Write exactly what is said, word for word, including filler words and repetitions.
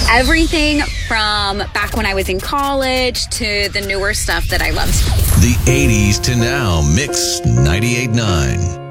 Everything from back when I was in college to the newer stuff that I loved. The eighties to now, Mix ninety-eight point nine.